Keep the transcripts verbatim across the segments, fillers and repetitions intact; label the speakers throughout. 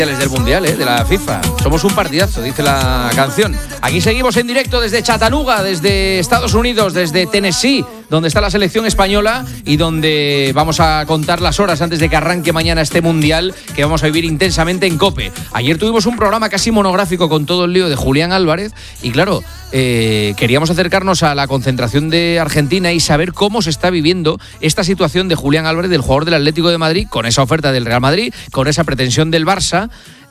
Speaker 1: del Mundial, ¿eh? De la FIFA. Somos un partidazo, dice la canción. Aquí seguimos en directo desde Chattanooga, desde Estados Unidos, desde Tennessee, donde está la selección española y donde vamos a contar las horas antes de que arranque mañana este Mundial que vamos a vivir intensamente en COPE. Ayer tuvimos un programa casi monográfico con todo el lío de Julián Álvarez y claro, eh, queríamos acercarnos a la concentración de Argentina y saber cómo se está viviendo esta situación de Julián Álvarez, del jugador del Atlético de Madrid, con esa oferta del Real Madrid, con esa pretensión del Barça.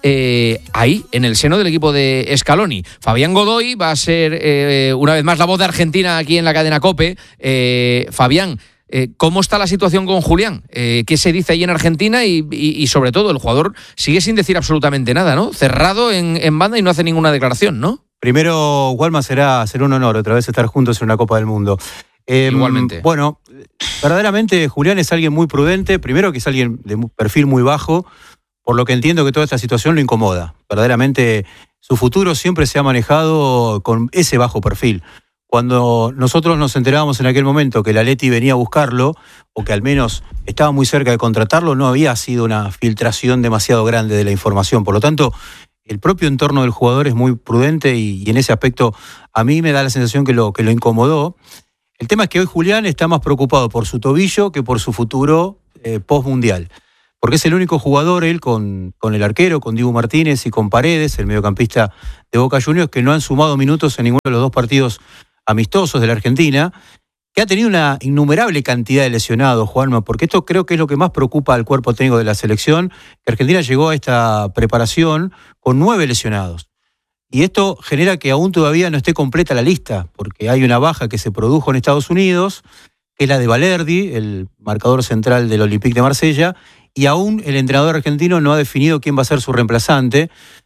Speaker 1: Eh, ahí, en el seno del equipo de Scaloni. Fabián Godoy va a ser eh, una vez más la voz de Argentina aquí en la cadena COPE. Eh, Fabián, eh, ¿cómo está la situación con Julián? Eh, ¿Qué se dice ahí en Argentina? Y, y, y sobre todo, el jugador sigue sin decir absolutamente nada, ¿no? Cerrado en, en banda y no hace ninguna declaración, ¿no?
Speaker 2: Primero, Walma, será, será un honor otra vez estar juntos en una Copa del Mundo. Eh,
Speaker 1: Igualmente.
Speaker 2: Bueno, verdaderamente Julián es alguien muy prudente. Primero que es alguien de perfil muy bajo, por lo que entiendo que toda esta situación lo incomoda. Verdaderamente su futuro siempre se ha manejado con ese bajo perfil. Cuando nosotros nos enterábamos en aquel momento que el Atleti venía a buscarlo, o que al menos estaba muy cerca de contratarlo, no había sido una filtración demasiado grande de la información. Por lo tanto, el propio entorno del jugador es muy prudente y, y en ese aspecto a mí me da la sensación que lo, que lo incomodó. El tema es que hoy Julián está más preocupado por su tobillo que por su futuro eh, post-mundial. Porque es el único jugador, él, con, con el arquero, con Dibu Martínez y con Paredes, el mediocampista de Boca Juniors, que no han sumado minutos en ninguno de los dos partidos amistosos de la Argentina, que ha tenido una innumerable cantidad de lesionados, Juanma, porque esto creo que es lo que más preocupa al cuerpo técnico de la selección, que Argentina llegó a esta preparación con nueve lesionados. Y esto genera que aún todavía no esté completa la lista, porque hay una baja que se produjo en Estados Unidos, que es la de Valerdi, el marcador central del Olympique de Marsella, y aún el entrenador argentino no ha definido quién va a ser su reemplazante,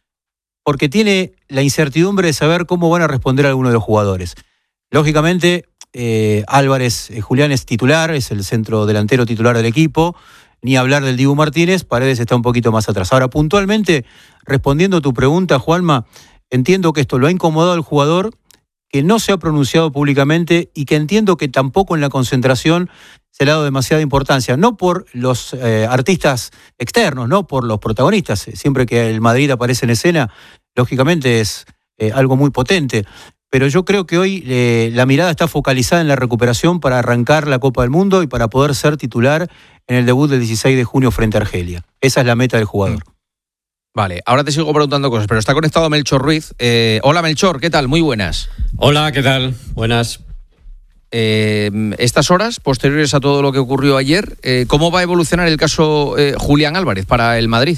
Speaker 2: porque tiene la incertidumbre de saber cómo van a responder algunos de los jugadores. Lógicamente, eh, Álvarez, eh, Julián es titular, es el centro delantero titular del equipo, ni hablar del Dibu Martínez, Paredes está un poquito más atrás. Ahora, puntualmente, respondiendo a tu pregunta, Juanma, entiendo que esto lo ha incomodado al jugador, que no se ha pronunciado públicamente y que entiendo que tampoco en la concentración se le ha dado demasiada importancia, no por los eh, artistas externos, no por los protagonistas. Siempre que el Madrid aparece en escena, lógicamente es eh, algo muy potente, pero yo creo que hoy eh, la mirada está focalizada en la recuperación para arrancar la Copa del Mundo y para poder ser titular en el debut del dieciséis de junio frente a Argelia. Esa es la meta del jugador.
Speaker 1: Vale, ahora te sigo preguntando cosas, pero está conectado Melchor Ruiz. Eh, hola Melchor, ¿qué tal? Muy buenas.
Speaker 3: Hola, ¿qué tal? Buenas.
Speaker 1: Eh, estas horas, posteriores a todo lo que ocurrió ayer, eh, ¿cómo va a evolucionar el caso eh, Julián Álvarez para el Madrid?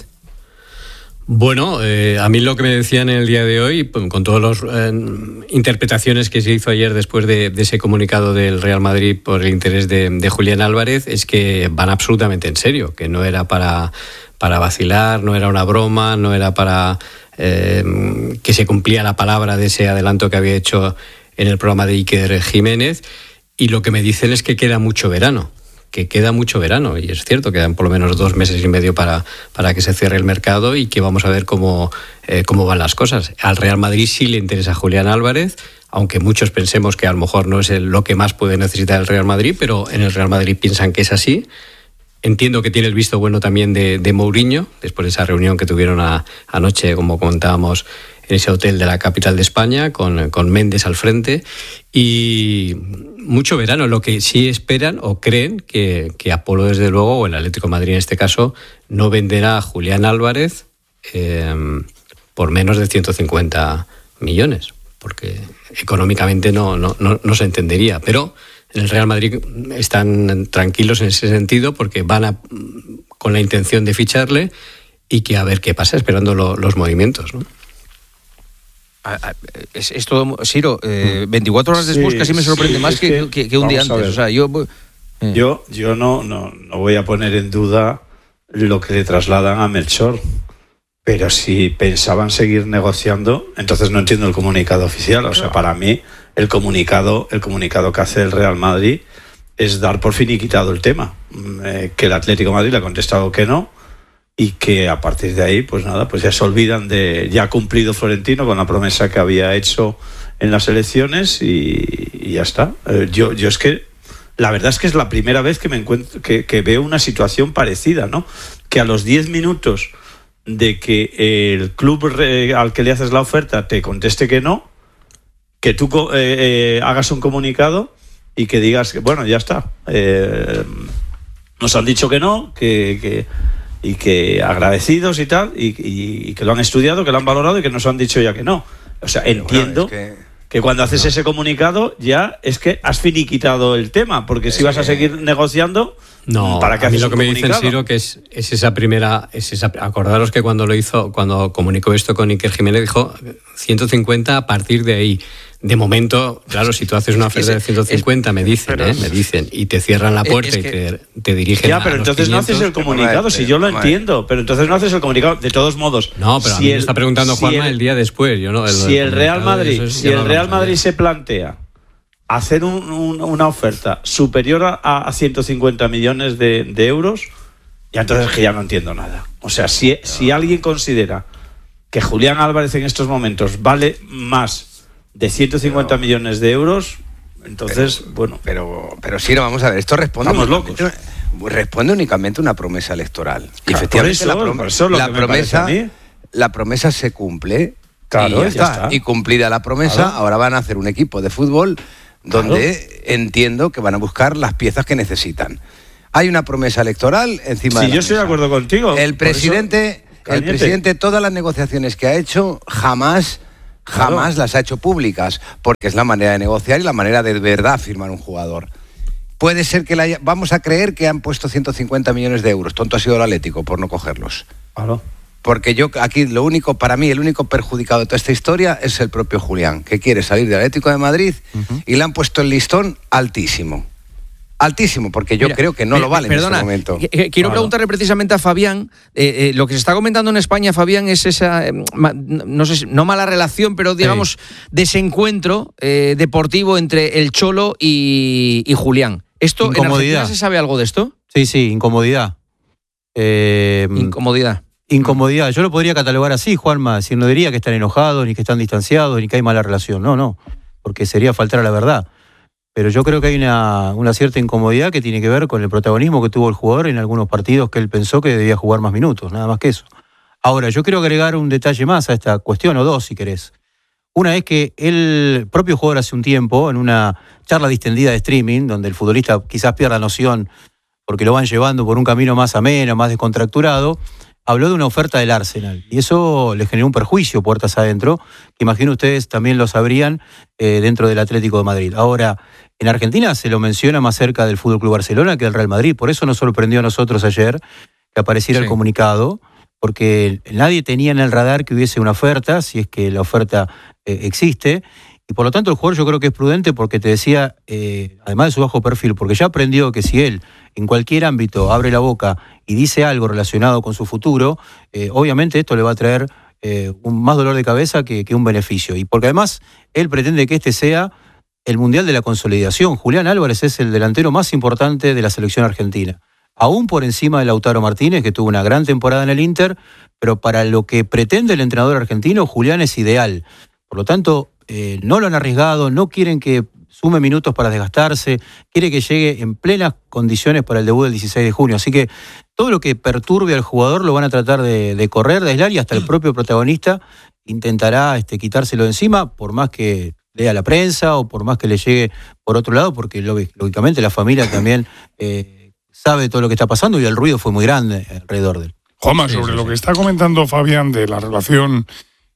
Speaker 3: Bueno, eh, a mí lo que me decían en el día de hoy, pues, con todas las eh, interpretaciones que se hizo ayer después de, de ese comunicado del Real Madrid por el interés de, de Julián Álvarez, es que van absolutamente en serio, que no era para, para vacilar, no era una broma, no era para eh, que se cumplía la palabra de ese adelanto que había hecho en el programa de Iker Jiménez, y lo que me dicen es que queda mucho verano, que queda mucho verano, y es cierto, quedan por lo menos dos meses y medio para, para que se cierre el mercado y que vamos a ver cómo, eh, cómo van las cosas. Al Real Madrid sí le interesa Julián Álvarez, aunque muchos pensemos que a lo mejor no es el, lo que más puede necesitar el Real Madrid, pero en el Real Madrid piensan que es así. Entiendo que tiene el visto bueno también de, de Mourinho, después de esa reunión que tuvieron a, anoche, como comentábamos, en ese hotel de la capital de España, con, con Méndez al frente, y mucho verano. Lo que sí esperan o creen que, que Apolo, desde luego, o el Atlético de Madrid en este caso, no venderá a Julián Álvarez eh, por menos de ciento cincuenta millones, porque económicamente no, no, no, no se entendería, pero en el Real Madrid están tranquilos en ese sentido porque van a, con la intención de ficharle y que a ver qué pasa, esperando lo, los movimientos, ¿no?
Speaker 1: Es, es todo, Siro, eh, veinticuatro horas después
Speaker 4: sí,
Speaker 1: casi me sorprende
Speaker 4: sí,
Speaker 1: más que, que, que un día antes. O sea, yo, eh.
Speaker 4: yo, yo no, no, no voy a poner en duda lo que le trasladan a Melchor, pero si pensaban seguir negociando, entonces no entiendo el comunicado oficial. O sea, para mí el comunicado, el comunicado que hace el Real Madrid es dar por finiquitado el tema, eh, que el Atlético de Madrid le ha contestado que no, y que a partir de ahí, pues nada, pues ya se olvidan de, ya ha cumplido Florentino con la promesa que había hecho en las elecciones y, y ya está. Eh, yo, yo es que, la verdad es que es la primera vez que me encuentro, que, que veo una situación parecida, ¿no? Que a los diez minutos de que el club re, al que le haces la oferta te conteste que no, que tú eh, eh, hagas un comunicado y que digas que, bueno, ya está. Eh, nos han dicho que no, que, que y que agradecidos y tal, y, y, y que lo han estudiado, que lo han valorado y que nos han dicho ya que no. O sea, entiendo bueno, es que, que cuando haces no. ese comunicado ya es que has finiquitado el tema, porque es si vas que... a seguir negociando...
Speaker 3: No, ¿para qué a mí lo que me dicen, Ciro, que es, es esa primera... Es esa, acordaros que cuando lo hizo, cuando comunicó esto con Iker Jiménez, dijo ciento cincuenta a partir de ahí. De momento, claro, si tú haces una oferta de ciento cincuenta, es, me dicen, ¿eh? Me dicen, y te cierran la puerta es que, y te, te dirigen
Speaker 4: ya, pero a entonces no haces el comunicado, si yo lo entiendo, pero entonces no haces el comunicado, de todos modos.
Speaker 3: No, pero si a mí el, me está preguntando si Juanma el, el día después. Yo no, el,
Speaker 4: si el Real Madrid, es, si el Real Madrid se plantea hacer un, un, una oferta superior a, a ciento cincuenta millones de, de euros, ya entonces que ya no entiendo nada. O sea, si, no. si alguien considera que Julián Álvarez en estos momentos vale más de ciento cincuenta pero, millones de euros, entonces,
Speaker 5: pero,
Speaker 4: bueno...
Speaker 5: Pero, pero sí, no, vamos a ver, esto responde...
Speaker 4: Estamos locos.
Speaker 5: Responde únicamente a una promesa electoral. Y
Speaker 4: claro,
Speaker 5: efectivamente
Speaker 4: eso,
Speaker 5: la, prom-
Speaker 4: eso
Speaker 5: la promesa la promesa se cumple, claro, y ya, ya está. está. Y cumplida la promesa, claro. ahora van a hacer un equipo de fútbol donde claro. entiendo que van a buscar las piezas que necesitan. Hay una promesa electoral encima
Speaker 4: sí,
Speaker 5: de la
Speaker 4: yo estoy de acuerdo contigo.
Speaker 5: El presidente, eso, el presidente, todas las negociaciones que ha hecho, jamás... Jamás claro. las ha hecho públicas, porque es la manera de negociar y la manera de, de verdad firmar un jugador. Puede ser que la haya, vamos a creer que han puesto ciento cincuenta millones de euros. Tonto ha sido el Atlético por no cogerlos.
Speaker 4: Claro.
Speaker 5: Porque yo aquí lo único, para mí, el único perjudicado de toda esta historia es el propio Julián, que quiere salir del Atlético de Madrid uh-huh. y le han puesto el listón altísimo. Altísimo, porque yo Mira, creo que no me, lo vale perdona, en este momento.
Speaker 1: Quiero claro. preguntarle precisamente a Fabián, eh, eh, lo que se está comentando en España, Fabián, es esa, eh, ma, no sé, no mala relación, pero digamos sí. desencuentro eh, deportivo entre el Cholo y, y Julián. ¿Esto en Argentina se sabe algo de esto?
Speaker 2: Sí, sí, incomodidad. Eh,
Speaker 1: incomodidad.
Speaker 2: Incomodidad. Yo lo podría catalogar así, Juanma, si no diría que están enojados, ni que están distanciados, ni que hay mala relación. No, no, porque sería faltar a la verdad. Pero yo creo que hay una, una cierta incomodidad que tiene que ver con el protagonismo que tuvo el jugador en algunos partidos que él pensó que debía jugar más minutos, nada más que eso. Ahora, yo quiero agregar un detalle más a esta cuestión, o dos si querés. Una es que el propio jugador hace un tiempo, en una charla distendida de streaming, donde el futbolista quizás pierda noción porque lo van llevando por un camino más ameno, más descontracturado, habló de una oferta del Arsenal. Y eso le generó un perjuicio puertas adentro, que imagino ustedes también lo sabrían eh, dentro del Atlético de Madrid. Ahora, en Argentina se lo menciona más cerca del Fútbol Club Barcelona que del Real Madrid. Por eso nos sorprendió a nosotros ayer que apareciera sí. el comunicado, porque nadie tenía en el radar que hubiese una oferta, si es que la oferta eh, existe. Y por lo tanto el jugador yo creo que es prudente porque te decía, eh, además de su bajo perfil, porque ya aprendió que si él en cualquier ámbito abre la boca y dice algo relacionado con su futuro, eh, obviamente esto le va a traer eh, un más dolor de cabeza que, que un beneficio. Y porque además él pretende que este sea el Mundial de la Consolidación. Julián Álvarez es el delantero más importante de la selección argentina. Aún por encima de Lautaro Martínez, que tuvo una gran temporada en el Inter, pero para lo que pretende el entrenador argentino, Julián es ideal. Por lo tanto, eh, no lo han arriesgado, no quieren que sume minutos para desgastarse, quiere que llegue en plenas condiciones para el debut del dieciséis de junio. Así que todo lo que perturbe al jugador lo van a tratar de, de correr, de aislar, y hasta el propio protagonista intentará este, quitárselo de encima, por más que lea la prensa o por más que le llegue por otro lado, porque lógicamente la familia también eh, sabe todo lo que está pasando y el ruido fue muy grande alrededor de él.
Speaker 6: Juanma, sobre sí, sí, lo sí. que está comentando Fabián de la relación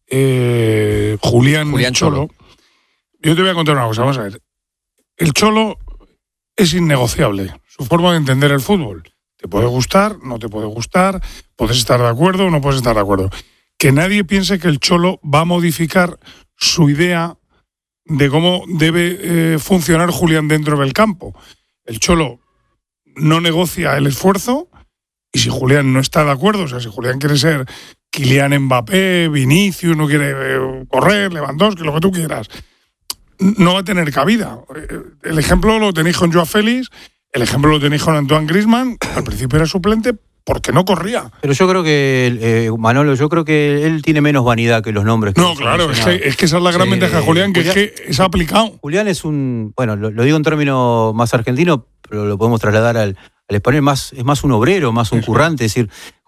Speaker 6: eh, Julián, Julián Cholo, Cholo, yo te voy a contar una cosa, vamos a ver. El Cholo es innegociable, su forma de entender el fútbol. Te puede gustar, no te puede gustar, puedes estar de acuerdo o no puedes estar de acuerdo. Que nadie piense que el Cholo va a modificar su idea de cómo debe eh, funcionar Julián dentro del campo. El Cholo no negocia el esfuerzo, y si Julián no está de acuerdo, o sea, si Julián quiere ser Kylian Mbappé, Vinicius, no quiere eh, correr, Lewandowski, lo que tú quieras, no va a tener cabida. El ejemplo lo tenéis con Joao Félix, el ejemplo lo tenéis con Antoine Griezmann, al principio era suplente porque no corría. Pero
Speaker 2: yo creo que, eh, Manolo, yo creo que él tiene menos vanidad que los nombres. Que
Speaker 6: no, claro, es que, es que esa es la gran sí, ventaja de Julián, que Julián, es que es aplicado.
Speaker 2: Julián es un, bueno, lo, lo digo en términos más argentinos, pero lo podemos trasladar al, al español, más, es más un obrero, más un currante, es decir,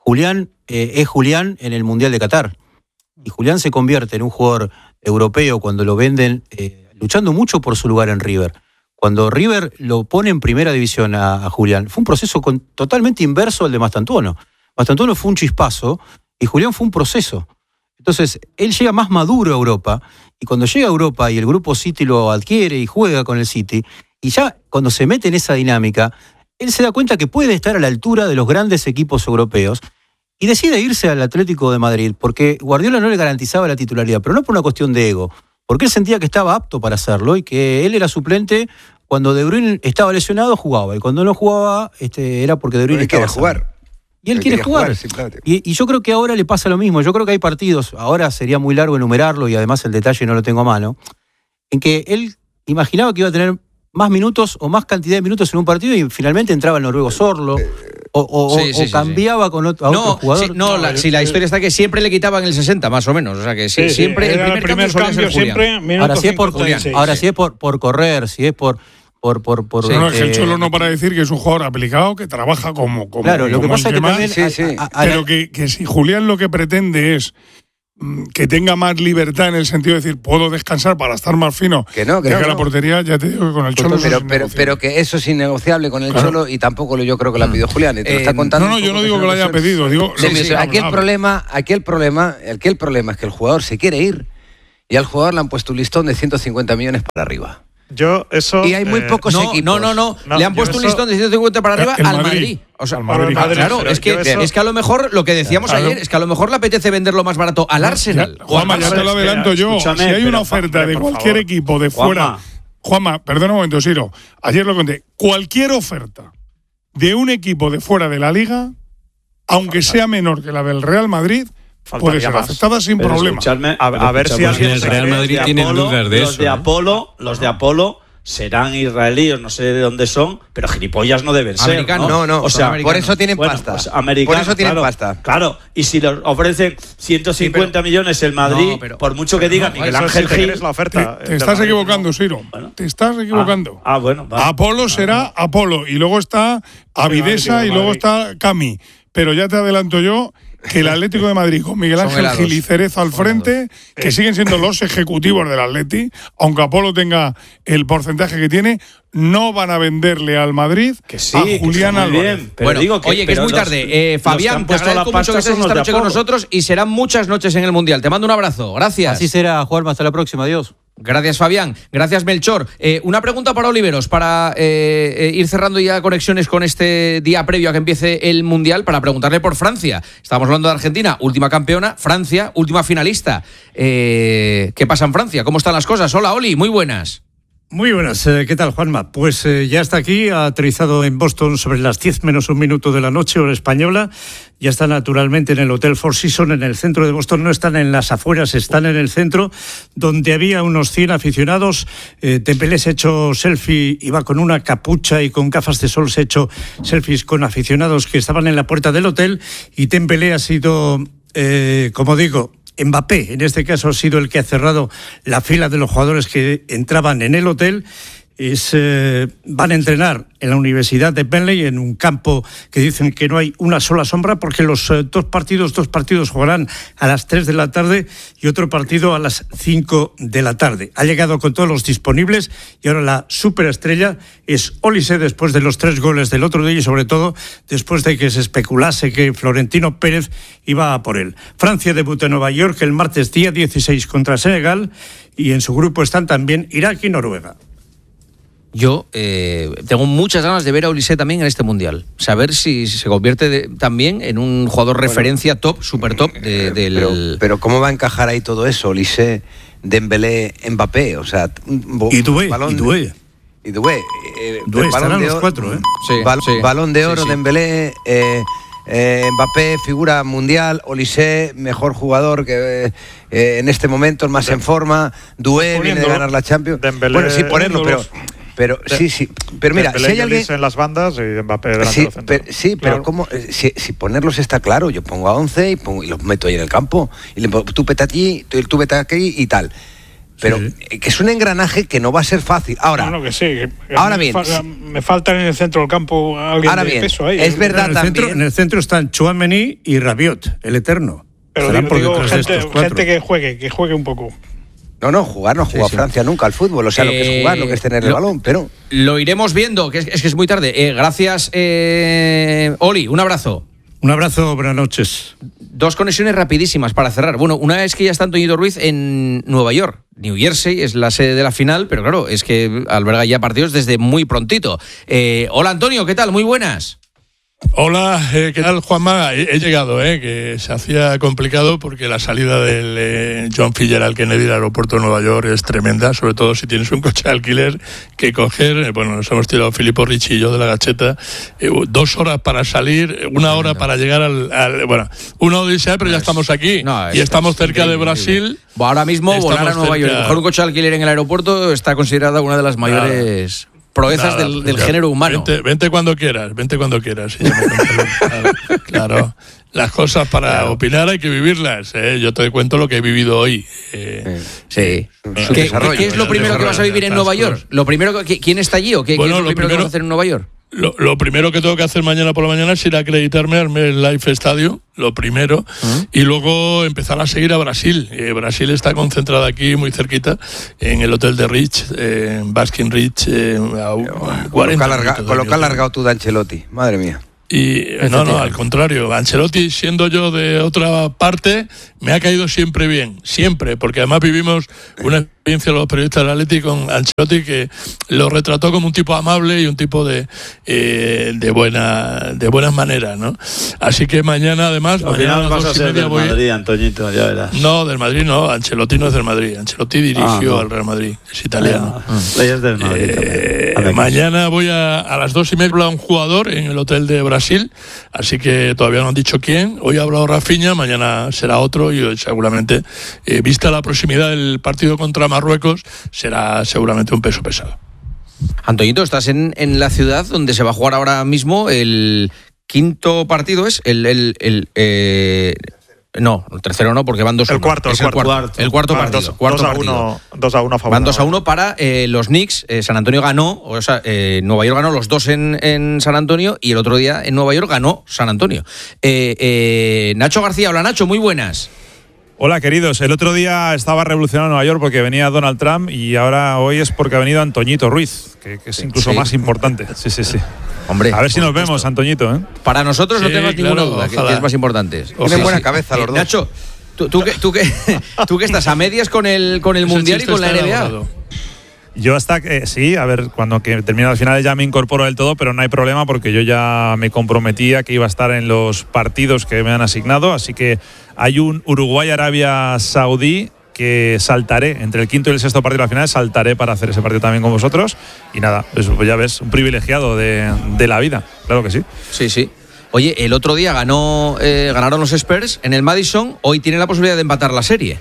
Speaker 2: Julián eh, es Julián en el Mundial de Qatar. Y Julián se convierte en un jugador europeo cuando lo venden, eh, luchando mucho por su lugar en River. Cuando River lo pone en primera división a, a Julián, fue un proceso con, totalmente inverso al de Mastantuono. Mastantuono fue un chispazo y Julián fue un proceso. Entonces, él llega más maduro a Europa, y cuando llega a Europa y el grupo City lo adquiere y juega con el City, y ya cuando se mete en esa dinámica, él se da cuenta que puede estar a la altura de los grandes equipos europeos y decide irse al Atlético de Madrid, porque Guardiola no le garantizaba la titularidad, pero no por una cuestión de ego, porque él sentía que estaba apto para hacerlo y que él era suplente. Cuando De Bruyne estaba lesionado, jugaba, y cuando no jugaba, este, era porque De Bruyne estaba
Speaker 5: quiere jugar.
Speaker 2: Y él, él quiere jugar. jugar sí, claro. y, y yo creo que ahora le pasa lo mismo. Yo creo que hay partidos, ahora sería muy largo enumerarlo, y además el detalle no lo tengo a mano, en que él imaginaba que iba a tener más minutos o más cantidad de minutos en un partido y finalmente entraba el noruego Sorlo. O, o, sí, sí, o cambiaba sí, sí. con otro, a
Speaker 1: no,
Speaker 2: otro jugador.
Speaker 1: Sí, no, la, si la historia está que siempre le quitaban el sesenta, más o menos. O sea que sí, sí, siempre sí, el primer, el primer cambio, cambio siempre.
Speaker 2: Ahora si es por Julián, ahora sí. si es por, por correr, si es por por por por.
Speaker 6: Sí, no, es que el Cholo no para decir que es un jugador aplicado que trabaja como como.
Speaker 2: Claro, lo
Speaker 6: como
Speaker 2: que pasa es que
Speaker 6: más,
Speaker 2: también.
Speaker 6: Sí, sí. A, a, pero que, que si Julián lo que pretende es que tenga más libertad en el sentido de decir, puedo descansar para estar más fino.
Speaker 5: Que no, que
Speaker 6: no,
Speaker 5: no.
Speaker 6: la portería, ya te digo que con el Cholo.
Speaker 5: Pero, pero, pero, pero que eso es innegociable con el claro. Cholo, y tampoco yo creo que lo ha pedido Julián. Te lo está contando.
Speaker 6: No, no, yo no digo que lo haya pedido. Digo,
Speaker 5: sí, sí, sí, aquí, el problema, aquí, el problema, aquí el problema es que el jugador se quiere ir y al jugador le han puesto un listón de ciento cincuenta millones para arriba.
Speaker 7: Yo eso
Speaker 5: y hay muy pocos
Speaker 1: eh, no,
Speaker 5: equipos.
Speaker 1: No, no, no, no. Le han puesto un listón de ciento cincuenta para arriba al Madrid. Madrid. O sea,
Speaker 6: al Madrid.
Speaker 1: Madrid. Claro, es que, es que a lo mejor lo que decíamos claro. ayer es que a lo mejor le apetece venderlo más barato al Arsenal.
Speaker 6: Ya, Juanma, ya te lo adelanto yo. Si hay una oferta hombre, de cualquier favor. equipo de fuera. Juanma, Juanma perdona un momento, Siro. Ayer lo conté. Cualquier oferta de un equipo de fuera de la liga, aunque sea menor que la del Real Madrid, faltaría puede ser más. aceptada sin pero problema.
Speaker 7: A, a ver si alguien
Speaker 3: el Real Madrid tiene dudas de
Speaker 4: los
Speaker 3: eso.
Speaker 4: De Apolo, ¿eh? Los de Apolo serán israelíes, no sé de dónde son, pero gilipollas no deben ser.
Speaker 5: Americanos. No, no,
Speaker 4: o sea,
Speaker 5: por eso tienen bueno, pasta.
Speaker 4: Pues americanos,
Speaker 5: por eso tienen
Speaker 4: claro,
Speaker 5: pasta.
Speaker 4: Claro, y si les ofrecen ciento cincuenta sí, millones el Madrid, no, pero, por mucho que digan no, Miguel Ángel
Speaker 7: Gil,
Speaker 4: es
Speaker 7: la oferta.
Speaker 6: Te, te estás Madrid, equivocando, no. Ciro. Bueno. Te estás equivocando.
Speaker 4: Ah, ah bueno. Vale.
Speaker 6: Apolo será ah, Apolo, y luego está Avidesa, y luego está Cami. Pero ya te adelanto yo que el Atlético de Madrid con Miguel Ángel Gil y Cerezo al frente, que siguen siendo los ejecutivos del Atleti, aunque Apolo tenga el porcentaje que tiene, no van a venderle al Madrid
Speaker 4: que sí,
Speaker 6: a Julián Álvarez.
Speaker 1: Bien, pero bueno, digo que, oye, que es muy los, tarde. Eh, Fabián, pues agradezco mucho que estés esta noche con nosotros y serán muchas noches en el Mundial. Te mando un abrazo. Gracias.
Speaker 2: Así será, Juanma. Hasta la próxima. Adiós.
Speaker 1: Gracias, Fabián. Gracias, Melchor. Eh, una pregunta para Oliveros, para eh, eh, ir cerrando ya conexiones con este día previo a que empiece el Mundial, para preguntarle por Francia. Estamos hablando de Argentina, última campeona, Francia, última finalista. Eh, ¿Qué pasa en Francia? ¿Cómo están las cosas? Hola, Oli, muy buenas.
Speaker 8: Muy buenas, ¿qué tal, Juanma? Pues eh, ya está aquí, ha aterrizado en Boston sobre las diez menos un minuto de la noche, hora española. Ya está naturalmente en el Hotel Four Seasons, en el centro de Boston. No están en las afueras, están en el centro, donde había unos cien aficionados. Eh, Dembélé se ha hecho selfie, iba con una capucha y con gafas de sol, se ha hecho selfies con aficionados que estaban en la puerta del hotel. Y Dembélé ha sido, eh, como digo, Mbappé, en este caso, ha sido el que ha cerrado la fila de los jugadores que entraban en el hotel. Es, eh, van a entrenar en la Universidad de Burnley, en un campo que dicen que no hay una sola sombra, porque los eh, dos partidos dos partidos jugarán a las tres de la tarde y otro partido a las cinco de la tarde. Ha llegado con todos los disponibles y ahora la superestrella es Olise, después de los tres goles del otro día y sobre todo después de que se especulase que Florentino Pérez iba a por él. Francia debuta en Nueva York el martes día dieciséis contra Senegal, y en su grupo están también Irak y Noruega.
Speaker 1: Yo eh, tengo muchas ganas de ver a Olise también en este Mundial. Saber si, si se convierte de, también en un jugador bueno, referencia top, super top de, del...
Speaker 5: Pero, pero ¿cómo va a encajar ahí todo eso? Olise, Dembélé, Mbappé, o sea...
Speaker 8: Y Doué, y Doué.
Speaker 5: Y Doué. Eh,
Speaker 8: Doué estarán los cuatro, ¿eh?
Speaker 5: Sí, bal, sí. Balón de oro, sí, sí. Dembélé... Eh, Eh, Mbappé, figura mundial. Olise, mejor jugador que eh, en este momento, el más en forma. Doué viene de ganar la Champions.
Speaker 7: Dembélé,
Speaker 5: bueno, sí, ponerlo, pero, pero de, sí, sí. Pero mira,
Speaker 7: Dembélé,
Speaker 5: si hay alguien
Speaker 7: en las bandas y Mbappé delante
Speaker 5: sí,
Speaker 7: del centro.
Speaker 5: Pero, sí, claro. Pero cómo, si, si ponerlos está claro, yo pongo a once y, pongo, y los meto ahí en el campo y le pongo, tú vete aquí, tú, tú vete aquí y tal. pero
Speaker 8: sí.
Speaker 5: que es un engranaje que no va a ser fácil. Ahora,
Speaker 6: bueno, que sí, que
Speaker 5: ahora
Speaker 6: me
Speaker 5: bien,
Speaker 6: fa me falta en el centro del campo alguien
Speaker 5: ahora
Speaker 6: de
Speaker 5: bien,
Speaker 6: peso ahí.
Speaker 5: es verdad
Speaker 8: en el
Speaker 5: también.
Speaker 8: Centro, en el centro están Tchouaméni y Rabiot, el eterno.
Speaker 6: Pero
Speaker 8: Estarán
Speaker 6: digo,
Speaker 8: por
Speaker 6: digo,
Speaker 8: detrás de
Speaker 6: gente,
Speaker 8: estos cuatro.
Speaker 6: gente que juegue, que juegue un poco.
Speaker 5: No, no, jugar no juega
Speaker 1: sí.
Speaker 5: Francia nunca al fútbol, o sea, lo que es jugar, lo que es tener el
Speaker 1: lo-
Speaker 5: balón, pero
Speaker 1: Lo iremos viendo, que es, es que es muy tarde. Eh, gracias, eh, Oli, un abrazo.
Speaker 8: Un abrazo, buenas noches.
Speaker 1: Dos conexiones rapidísimas para cerrar. Bueno, una es que ya está Antoñito Ruiz en Nueva York. New Jersey es la sede de la final, pero claro, es que alberga ya partidos desde muy prontito. Eh, hola Antonio, ¿qué tal? Muy buenas.
Speaker 9: Hola, eh, ¿qué tal, Juanma? He, he llegado, eh, que se hacía complicado porque la salida del eh, John Fitzgerald Kennedy del aeropuerto de Nueva York es tremenda, sobre todo si tienes un coche de alquiler que coger. Eh, bueno, nos hemos tirado Filippo Ricci y yo de la gacheta, eh, dos horas para salir, una hora para llegar al... al bueno, una odisea, pero ya estamos aquí
Speaker 1: No, es-
Speaker 9: y estamos
Speaker 1: es
Speaker 9: cerca de
Speaker 1: increíble.
Speaker 9: Brasil.
Speaker 1: Ahora mismo
Speaker 9: Estamos
Speaker 1: volar a Nueva York y
Speaker 9: cerca.
Speaker 1: coger un coche de alquiler en el aeropuerto está considerada una de las mayores proezas
Speaker 9: Nada,
Speaker 1: del, del
Speaker 9: pues,
Speaker 1: género humano.
Speaker 9: Vente, vente cuando quieras, vente cuando quieras. Sí, ya me contaré. claro, claro. Las cosas para
Speaker 1: Claro.
Speaker 9: opinar hay que vivirlas. ¿eh? Yo te cuento lo que he vivido hoy. Eh,
Speaker 1: Sí.
Speaker 5: su
Speaker 1: ¿Qué,
Speaker 5: desarrollo,
Speaker 1: qué es lo
Speaker 9: el
Speaker 1: primero que vas a
Speaker 9: desarrollo
Speaker 1: vivir en
Speaker 9: de
Speaker 1: Nueva
Speaker 9: las
Speaker 1: York?
Speaker 9: cosas.
Speaker 1: Lo primero que, ¿Quién está allí o qué,
Speaker 9: Bueno,
Speaker 1: qué es lo,
Speaker 9: lo
Speaker 1: primero que vas a
Speaker 9: primero-
Speaker 1: hacer en Nueva York?
Speaker 9: Lo, lo primero que tengo que hacer mañana por la mañana es ir a acreditarme al Life Stadium, lo primero,
Speaker 1: ¿Mm?
Speaker 9: y luego empezar a seguir a Brasil. Eh, Brasil está concentrada aquí, muy cerquita, en el hotel de Rich, eh, en Baskin Ridge, eh, a un-
Speaker 5: con lo
Speaker 9: cuarenta
Speaker 5: que ha larga-
Speaker 9: minutos
Speaker 5: con lo
Speaker 9: de
Speaker 5: que ha
Speaker 9: hotel.
Speaker 5: largado tú de Ancelotti, madre mía.
Speaker 9: Y no, no, al contrario, Ancelotti, siendo yo de otra parte, me ha caído siempre bien, siempre, porque además vivimos una experiencia los periodistas del Atleti con Ancelotti que lo retrató como un tipo amable y un tipo de eh, de buena de buenas maneras, ¿no? Así que mañana además,
Speaker 4: Al
Speaker 9: mañana a
Speaker 4: final
Speaker 9: las
Speaker 4: vas a
Speaker 9: dos y
Speaker 4: ser
Speaker 9: media
Speaker 4: del
Speaker 9: voy.
Speaker 4: Madrid, Antoñito, ya verás.
Speaker 9: No, del Madrid no, Ancelotti no es del Madrid, Ancelotti dirigió
Speaker 4: Ah, no.
Speaker 9: al Real Madrid, es italiano.
Speaker 4: Ah, leyes del Madrid
Speaker 9: Eh,
Speaker 4: también.
Speaker 9: mañana voy a, a las dos y media a un jugador en el hotel de Brasil, así que todavía no han dicho quién. Hoy ha hablado Rafinha, mañana será otro y hoy seguramente, eh, vista la proximidad del partido contra Marruecos, será seguramente un peso pesado.
Speaker 1: Antoñito, estás en, en la ciudad donde se va a jugar ahora mismo el quinto partido, ¿es? El, el, el, eh, no, el tercero no, porque van dos a
Speaker 7: El
Speaker 1: uno.
Speaker 7: cuarto,
Speaker 1: Es
Speaker 7: el
Speaker 1: el cuarto.
Speaker 7: cuarto.
Speaker 1: El cuarto
Speaker 7: Van
Speaker 1: partido.
Speaker 7: dos-
Speaker 1: cuarto
Speaker 7: dos a
Speaker 1: partido.
Speaker 7: uno- dos a uno a favor.
Speaker 1: Van dos a uno para eh, los Knicks. Eh, San Antonio ganó, o sea, eh, Nueva York ganó los dos en, en San Antonio y el otro día en Nueva York ganó San Antonio. Eh, eh, Nacho García, hola Nacho, muy buenas.
Speaker 10: Hola queridos, el otro día estaba revolucionando Nueva York porque venía Donald Trump y ahora hoy es porque ha venido Antoñito Ruiz, que, que es incluso
Speaker 1: Sí.
Speaker 10: más importante. Sí, sí, sí.
Speaker 1: Hombre,
Speaker 10: A ver si
Speaker 1: por
Speaker 10: nos
Speaker 1: supuesto.
Speaker 10: vemos, Antoñito, ¿eh?
Speaker 1: Para nosotros no
Speaker 9: Sí,
Speaker 1: tengas
Speaker 9: claro,
Speaker 1: ninguna duda, que,
Speaker 9: ojalá.
Speaker 1: que es más importante.
Speaker 5: Tienen buena cabeza los dos.
Speaker 1: Nacho, tú, tú, que, tú, que, tú que estás a medias con el, con el
Speaker 9: Ese
Speaker 1: Mundial y
Speaker 9: chiste
Speaker 1: con la
Speaker 9: está
Speaker 1: N B A.
Speaker 9: elaborado.
Speaker 10: Yo hasta que, sí, a ver, cuando que termine las finales ya me incorporo del todo, pero no hay problema porque yo ya me comprometía que iba a estar en los partidos que me han asignado, así que hay un Uruguay-Arabia Saudí que saltaré, entre el quinto y el sexto partido de la final, saltaré para hacer ese partido también con vosotros. Y nada, pues ya ves, un privilegiado de, de la vida, claro que sí.
Speaker 1: Sí, sí. Oye, el otro día ganó, eh, ganaron los Spurs en el Madison, hoy tienen la posibilidad de empatar la serie.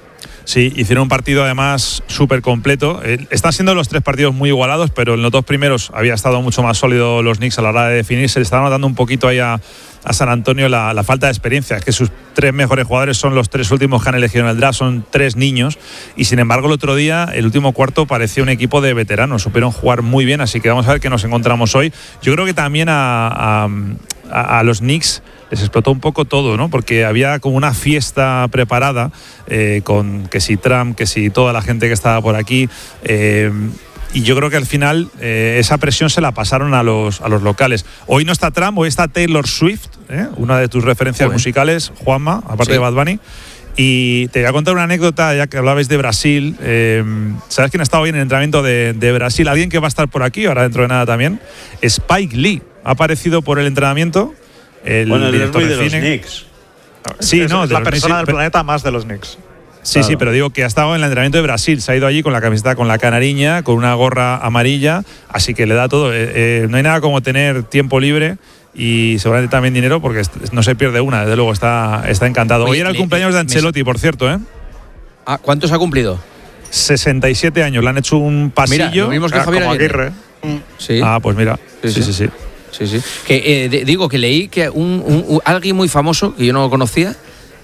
Speaker 10: Sí, hicieron un partido además súper completo. Eh, están siendo los tres partidos muy igualados, pero en los dos primeros había estado mucho más sólido los Knicks a la hora de definir. Se le estaba notando un poquito ahí a, a San Antonio la, la falta de experiencia. Es que sus tres mejores jugadores son los tres últimos que han elegido en el draft, son tres niños. Y sin embargo, el otro día, el último cuarto, parecía un equipo de veteranos. Supieron jugar muy bien, así que vamos a ver qué nos encontramos hoy. Yo creo que también a, a, a, a los Knicks les explotó un poco todo, ¿no? Porque había como una fiesta preparada eh, con que si Trump, que si toda la gente que estaba por aquí. Eh, y yo creo que al final eh, esa presión se la pasaron a los, a los locales. Hoy no está Trump, hoy está Taylor Swift, ¿eh? Una de tus referencias
Speaker 1: Joder.
Speaker 10: musicales, Juanma, aparte
Speaker 1: Sí.
Speaker 10: de Bad Bunny. Y te voy a contar una anécdota, ya que hablabais de Brasil. Eh, ¿Sabes quién ha estado hoy en el entrenamiento de, de Brasil? Alguien que va a estar por aquí, ahora dentro de nada también. Spike Lee ha aparecido por el entrenamiento. El
Speaker 4: Bueno, él es
Speaker 10: director
Speaker 4: muy
Speaker 10: de
Speaker 4: de los
Speaker 10: cine.
Speaker 4: Knicks.
Speaker 10: Sí,
Speaker 7: es,
Speaker 10: no,
Speaker 7: es
Speaker 10: de
Speaker 7: la
Speaker 10: los Knicks,
Speaker 7: persona
Speaker 10: sí,
Speaker 7: del
Speaker 10: pero-
Speaker 7: planeta más de los Knicks.
Speaker 10: Sí,
Speaker 4: Claro.
Speaker 10: sí, pero digo que ha estado en el entrenamiento de Brasil. Se ha ido allí con la camiseta, con la canariña, con una gorra amarilla. Así que le da todo. Eh, eh, no hay nada como tener tiempo libre y seguramente también dinero, porque est- no se pierde una. Desde luego, está, está encantado.
Speaker 1: Oye,
Speaker 10: Hoy era el
Speaker 1: le-
Speaker 10: cumpleaños de
Speaker 1: me-
Speaker 10: Ancelotti, por cierto, ¿eh?
Speaker 1: Ah, ¿cuántos ha cumplido?
Speaker 10: sesenta y siete años. Le han hecho un pasillo.
Speaker 1: Mira, lo mismo que
Speaker 7: Ah,
Speaker 1: Javier
Speaker 7: como
Speaker 1: Aguirre.
Speaker 7: Aguirre.
Speaker 1: Sí.
Speaker 10: Ah, pues mira.
Speaker 1: Sí,
Speaker 10: Sí,
Speaker 1: sí.
Speaker 10: sí, sí.
Speaker 1: Sí, sí. Que, eh, de- digo que leí que un, un- un- alguien muy famoso, que yo no conocía,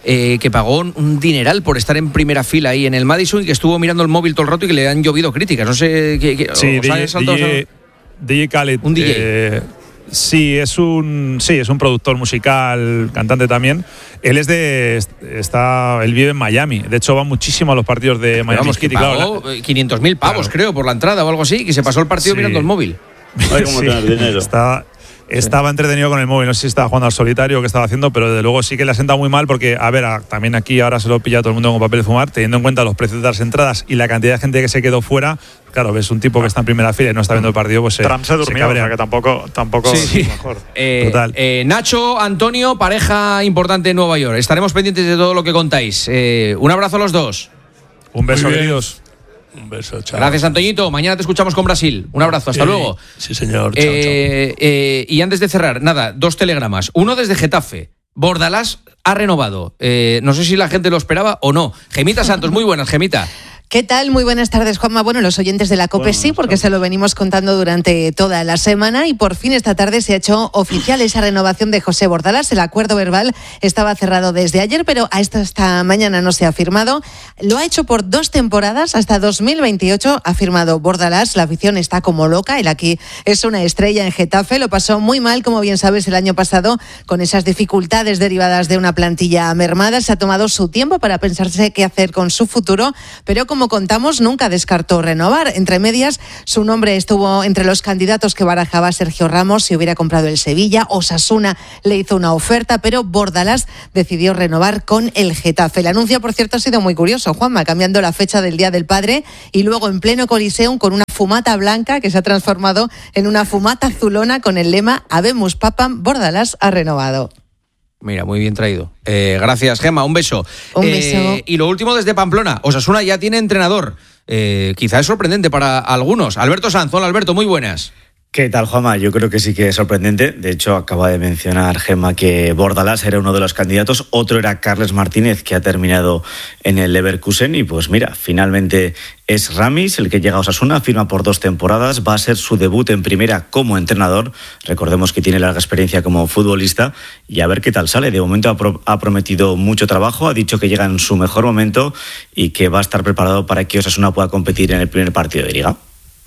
Speaker 1: eh, que pagó un dineral por estar en primera fila ahí en el Madison y que estuvo mirando el móvil todo el rato y que le han llovido críticas. No sé qué. qué
Speaker 10: sí, D J, D J, D J Khaled.
Speaker 1: Un D J.
Speaker 10: Eh, sí, es un sí, es un productor musical, cantante también. Él es de está, él vive en Miami. De hecho, va muchísimo a los partidos de Miami.
Speaker 1: Vamos, que pagó claro, quinientos mil pavos, claro. creo, por la entrada o algo así, que se pasó el partido sí. mirando el móvil.
Speaker 4: Ay, cómo
Speaker 10: sí,
Speaker 4: tener dinero.
Speaker 10: Está, Estaba entretenido con el móvil, no sé si estaba jugando al solitario o qué estaba haciendo, pero desde luego sí que le ha sentado muy mal porque, a ver, a, también aquí ahora se lo pilla todo el mundo con papel de fumar, teniendo en cuenta los precios de las entradas y la cantidad de gente que se quedó fuera. Claro, ves un tipo que está en primera fila y no está viendo el partido, pues
Speaker 7: Trump se, se durmió,
Speaker 10: se
Speaker 7: o sea que tampoco, tampoco
Speaker 1: sí, sí.
Speaker 7: es mejor.
Speaker 1: Eh,
Speaker 10: Total.
Speaker 1: Eh, Nacho, Antonio, pareja importante en Nueva York. Estaremos pendientes de todo lo que contáis. Eh, un abrazo a los dos.
Speaker 10: Un beso, queridos.
Speaker 9: Un beso, chao.
Speaker 1: Gracias, Antoñito. Mañana te escuchamos con Brasil. Un abrazo, hasta
Speaker 9: sí,
Speaker 1: luego.
Speaker 9: Sí, señor. Chao,
Speaker 1: eh,
Speaker 9: chao.
Speaker 1: Eh, y antes de cerrar, nada, dos telegramas. Uno desde Getafe. Bordalás ha renovado. Eh, no sé si la gente lo esperaba o no. Gemita Santos, muy buenas, Gemita.
Speaker 11: ¿Qué tal? Muy buenas tardes, Juanma. Bueno, los oyentes de la COPE bueno, sí, porque se lo venimos contando durante toda la semana y por fin esta tarde se ha hecho oficial esa renovación de José Bordalás. El acuerdo verbal estaba cerrado desde ayer, pero a esto esta mañana no se ha firmado. Lo ha hecho por dos temporadas, hasta dos mil veintiocho ha firmado Bordalás. La afición está como loca, él aquí es una estrella en Getafe. Lo pasó muy mal, como bien sabes, el año pasado con esas dificultades derivadas de una plantilla mermada. Se ha tomado su tiempo para pensarse qué hacer con su futuro, pero como Como contamos, nunca descartó renovar. Entre medias, su nombre estuvo entre los candidatos que barajaba Sergio Ramos si hubiera comprado el Sevilla. Osasuna le hizo una oferta, pero Bordalás decidió renovar con el Getafe. El anuncio, por cierto, ha sido muy curioso, Juanma, cambiando la fecha del Día del Padre y luego en pleno Coliseum con una fumata blanca que se ha transformado en una fumata azulona con el lema Habemus Papam, Bordalás ha renovado.
Speaker 1: Mira, muy bien traído. Eh, gracias, Gemma. Un beso.
Speaker 11: Un beso.
Speaker 1: Eh, y lo último desde Pamplona. Osasuna ya tiene entrenador. Eh, quizá es sorprendente para algunos. Alberto Sanz. Hola, Alberto. Muy buenas.
Speaker 12: ¿Qué tal, Juanma? Yo creo que sí que es sorprendente. De hecho, acaba de mencionar Gemma que Bordalás era uno de los candidatos. Otro era Carles Martínez, que ha terminado en el Leverkusen. Y pues mira, finalmente es Ramis el que llega a Osasuna, firma por dos temporadas. Va a ser su debut en primera como entrenador. Recordemos que tiene larga experiencia como futbolista. Y a ver qué tal sale. De momento ha, pro- ha prometido mucho trabajo. Ha dicho que llega en su mejor momento y que va a estar preparado para que Osasuna pueda competir en el primer partido de Liga.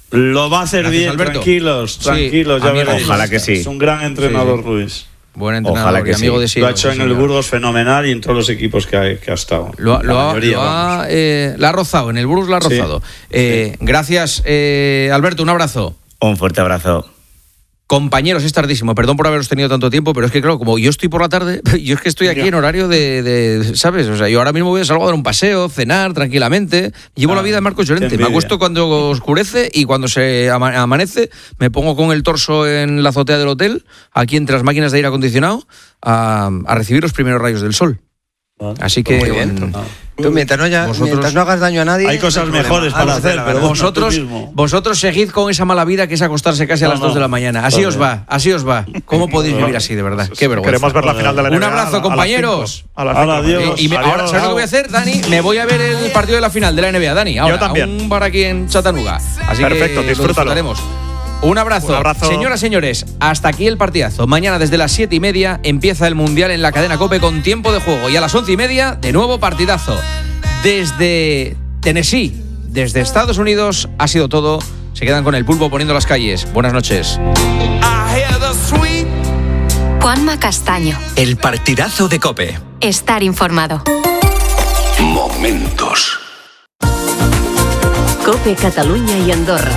Speaker 4: Lo va a hacer
Speaker 1: Gracias,
Speaker 4: bien,
Speaker 1: Alberto.
Speaker 4: tranquilos, tranquilos,
Speaker 1: Sí,
Speaker 4: ya
Speaker 1: amigo,
Speaker 4: veréis.
Speaker 12: ojalá que sí.
Speaker 4: Es un gran entrenador,
Speaker 1: Sí, sí.
Speaker 4: Ruiz.
Speaker 1: Buen entrenador
Speaker 12: Ojalá que
Speaker 1: y amigo
Speaker 12: sí.
Speaker 1: de Siro.
Speaker 4: Lo ha hecho en el Burgos fenomenal y en todos los equipos que ha, que ha estado.
Speaker 1: Lo, ha-
Speaker 4: La
Speaker 1: lo ha,
Speaker 4: mayoría,
Speaker 1: lo ha,
Speaker 4: vamos.
Speaker 1: eh, la ha rozado, en el Burgos la ha
Speaker 4: Sí,
Speaker 1: rozado. Eh, Gracias, eh, Alberto, un abrazo.
Speaker 12: Un fuerte abrazo.
Speaker 1: Compañeros, es tardísimo, perdón por haberos tenido tanto tiempo, pero es que claro, como yo estoy por la tarde, yo es que estoy aquí
Speaker 7: Ya.
Speaker 1: en horario de, de, ¿sabes? O sea, yo ahora mismo voy a salir a dar un paseo, cenar tranquilamente. Llevo
Speaker 4: Ah,
Speaker 1: la vida de Marcos Llorente.
Speaker 4: qué
Speaker 1: Me
Speaker 4: envidia.
Speaker 1: acuesto cuando oscurece y cuando se ama- amanece me pongo con el torso en la azotea del hotel, aquí entre las máquinas de aire acondicionado, a, a recibir los primeros rayos del sol. Así que
Speaker 5: Muy bien.
Speaker 4: Ah.
Speaker 5: Tú, mientras no, haya-
Speaker 1: Vosotros-
Speaker 5: mientras no hagas daño a nadie.
Speaker 4: Hay cosas
Speaker 5: no hay
Speaker 4: mejores
Speaker 5: problema.
Speaker 4: para
Speaker 5: Ah,
Speaker 4: hacer,
Speaker 5: la
Speaker 4: pero
Speaker 5: verdad.
Speaker 1: Vosotros,
Speaker 4: tú mismo.
Speaker 1: vosotros seguid con esa mala vida que es acostarse casi a
Speaker 4: No,
Speaker 1: las dos
Speaker 4: no.
Speaker 1: de la mañana. Así os va, así os va. ¿Cómo podéis vivir así, de verdad? Qué vergüenza.
Speaker 7: Queremos ver la final de la N B A.
Speaker 1: Un abrazo,
Speaker 7: a las
Speaker 1: compañeros.
Speaker 7: cinco. A las
Speaker 4: Hala,
Speaker 7: cinco.
Speaker 4: adiós.
Speaker 1: Y me-
Speaker 7: Adiós.
Speaker 1: ahora, ¿sabes lo que voy a hacer, Dani? Me voy a ver el partido de la final de la N B A, Dani. Ahora,
Speaker 7: Yo también.
Speaker 1: a un bar aquí en Chattanooga. Así
Speaker 7: Perfecto,
Speaker 1: que lo
Speaker 7: disfrútalo.
Speaker 1: disfrutaremos. Un abrazo.
Speaker 7: Un abrazo.
Speaker 1: Señoras, señores, hasta aquí el partidazo. Mañana desde las siete y media empieza el Mundial en la cadena COPE con tiempo de juego. Y a las once y media, de nuevo partidazo. Desde Tennessee, desde Estados Unidos, ha sido todo. Se quedan con el pulpo poniendo las calles. Buenas noches.
Speaker 13: Juanma Castaño.
Speaker 14: El partidazo de COPE.
Speaker 13: Estar informado.
Speaker 14: Momentos.
Speaker 13: COPE Cataluña y Andorra.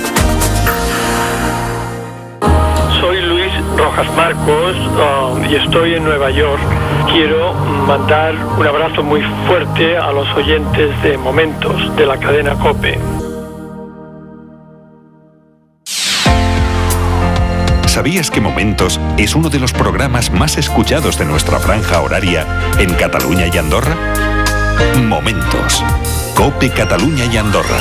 Speaker 15: Soy Luis Rojas Marcos uh, y estoy en Nueva York. Quiero mandar un abrazo muy fuerte a los oyentes de Momentos de la cadena COPE.
Speaker 16: ¿Sabías que Momentos es uno de los programas más escuchados de nuestra franja horaria en Cataluña y Andorra? Momentos. COPE Cataluña y Andorra.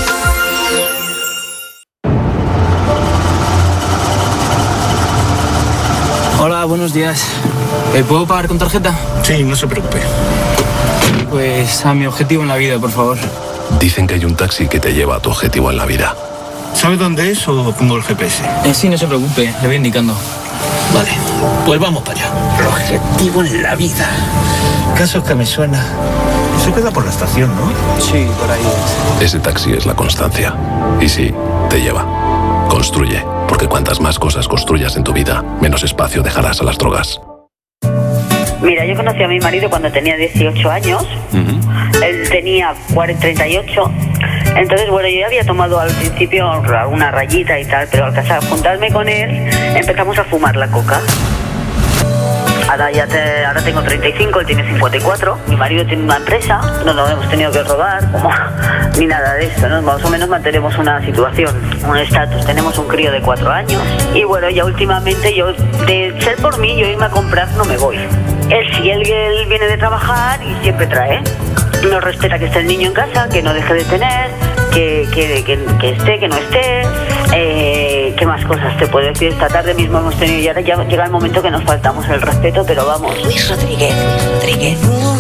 Speaker 17: Hola, buenos días. ¿Eh, ¿Puedo pagar con tarjeta?
Speaker 9: Sí, no se preocupe.
Speaker 17: Pues a mi objetivo en la vida, por favor.
Speaker 18: Dicen que hay un taxi que te lleva a tu objetivo en la vida.
Speaker 9: ¿Sabe dónde es o pongo el G P S?
Speaker 17: Eh, sí, no se preocupe, le voy indicando.
Speaker 9: Vale, pues vamos para allá.
Speaker 17: El objetivo en la vida.
Speaker 19: caso es que me suena. Eso queda por la estación, ¿no?
Speaker 18: Sí, por ahí. Ese taxi es la constancia. Y sí, te lleva. Construye, porque cuantas más cosas construyas en tu vida, menos espacio dejarás a las drogas.
Speaker 20: Mira, yo conocí a mi marido cuando tenía dieciocho años. Uh-huh. Él tenía treinta y ocho. Entonces, bueno, yo ya había tomado al principio alguna rayita y tal, pero al casar, juntarme con él, empezamos a fumar la coca. Ahora ya te, ahora tengo treinta y cinco, él tiene cincuenta y cuatro. Mi marido tiene una empresa, no nos hemos tenido que robar, como, ni nada de eso, ¿no? Más o menos mantenemos una situación, un estatus. Tenemos un crío de cuatro años. Y bueno, ya últimamente yo, de ser por mí, yo irme a comprar no me voy. Él sí, él, él viene de trabajar y siempre trae. No respeta que esté el niño en casa, que no deje de tener, que, que, que, que esté, que no esté. Eh, ¿Qué más cosas te puedo decir? Esta tarde mismo hemos tenido, y ahora ya llega el momento que nos faltamos el respeto, pero vamos.
Speaker 13: Luis Rodríguez, Rodríguez.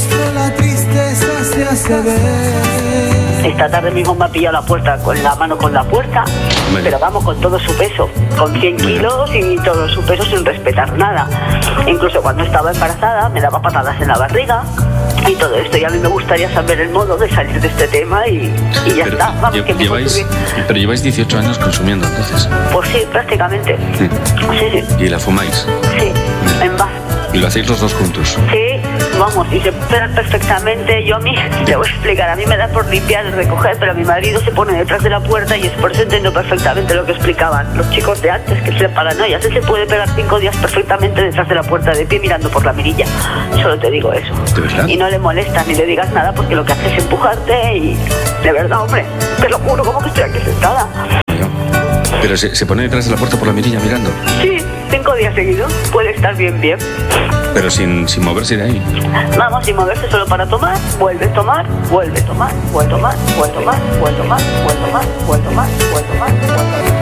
Speaker 20: Esta tarde mismo me ha pillado la puerta con la mano con la puerta, bueno. Pero vamos, con todo su peso, con cien kilos y todo su peso sin respetar nada. Incluso cuando estaba embarazada me daba patadas en la barriga y todo esto, y a mí me gustaría saber el modo de salir de este tema y, y ya
Speaker 21: pero
Speaker 20: está. Vamos,
Speaker 21: lle-
Speaker 20: que
Speaker 21: lleváis, pero lleváis dieciocho años consumiendo entonces.
Speaker 20: Pues sí, prácticamente.
Speaker 21: Sí.
Speaker 20: Sí, sí.
Speaker 21: ¿Y la fumáis?
Speaker 20: Sí, en base.
Speaker 21: ¿Y lo hacéis los dos juntos?
Speaker 20: Sí, vamos, y se espera perfectamente. Yo a mí, te voy a explicar, a mí me da por limpiar y recoger, pero mi marido se pone detrás de la puerta y es por eso entiendo perfectamente lo que explicaban los chicos de antes, que se paranoia. Él se puede pegar cinco días perfectamente detrás de la puerta de pie mirando por la mirilla. Solo te digo eso.
Speaker 21: ¿De verdad?
Speaker 20: Y no le molestas ni le digas nada porque lo que hace es empujarte y... De verdad, hombre, te lo juro, como que estoy aquí sentada.
Speaker 21: ¿Pero se, se pone detrás de la puerta por la mirilla mirando?
Speaker 20: Sí, cinco días seguidos. Puede estar bien, bien.
Speaker 21: Pero sin, sin moverse de ahí.
Speaker 20: Vamos, sin moverse solo para tomar, vuelve a tomar, vuelve a tomar, vuelve a tomar, vuelve a tomar, vuelve a tomar, vuelve a tomar, vuelve a tomar, vuelve a tomar, vuelve a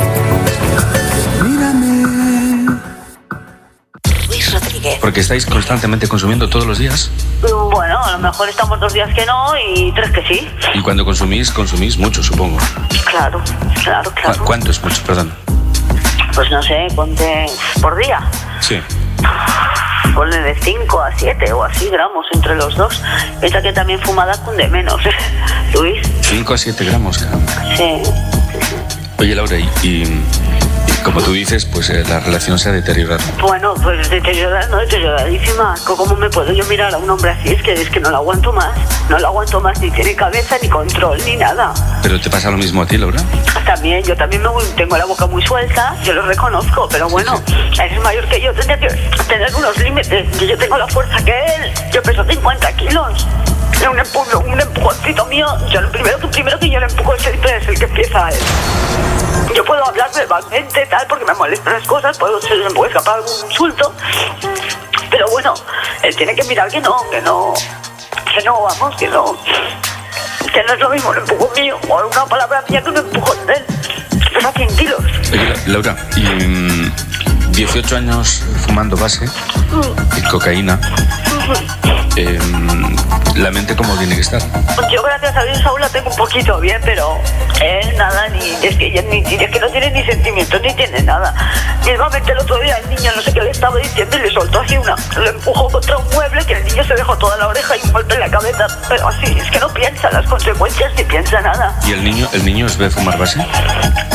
Speaker 20: tomar.
Speaker 13: Mírame. Luis Rodríguez.
Speaker 21: Porque estáis constantemente consumiendo todos los días.
Speaker 20: Bueno, a lo mejor estamos dos días que no y tres que sí.
Speaker 21: Y cuando consumís, consumís mucho, supongo.
Speaker 20: Claro, claro, claro.
Speaker 21: ¿Cu- ¿Cuánto es mucho? Perdón.
Speaker 20: Pues no sé, ponte por día.
Speaker 21: Sí.
Speaker 20: Ponle de cinco a siete o así gramos entre los dos. Esa que también fumada cunde menos, Luis.
Speaker 21: cinco a siete gramos, caramba.
Speaker 20: Sí.
Speaker 21: Oye, Laura, y, y, y como tú dices, pues eh, la relación se ha deteriorado.
Speaker 20: Bueno, pues deteriorada, no deterioradísima. ¿Cómo me puedo yo mirar a un hombre así? Es que, es que no lo aguanto más. No lo aguanto más, ni tiene cabeza, ni control, ni nada.
Speaker 21: ¿Pero te pasa lo mismo a ti, Laura?
Speaker 20: También, yo también me voy, tengo la boca muy suelta, yo lo reconozco, pero bueno, sí, sí. Eres mayor que yo, tendría que tener unos límites. Yo tengo la fuerza que él, yo peso cincuenta kilos. Un, empujo, un empujoncito mío, yo lo primero que, primero que yo le empujo siempre es el que empieza a él. Yo puedo hablar verbalmente, tal, porque me molestan las cosas, puedo, se me puede escapar algún insulto, pero bueno, él tiene que mirar que no, que no, que no, vamos, que no, que no es lo mismo un empujón mío o una palabra mía que un empujón de él. Pesa cien kilos.
Speaker 21: Oye, Laura, y mm, dieciocho años fumando base
Speaker 20: Mm.
Speaker 21: y cocaína. Eh, ¿La mente cómo tiene que estar?
Speaker 20: Yo, gracias a Dios, aún la tengo un poquito bien, pero él nada, ni es que, ni, es que no tiene ni sentimientos, ni tiene nada. Mismamente el otro día el niño no sé qué le estaba diciendo y le soltó así una, lo empujó contra un mueble que el niño se dejó toda la oreja y un golpe en la cabeza, pero así, es que no piensa las consecuencias ni piensa nada.
Speaker 21: ¿Y el niño, el niño os ve fumar base?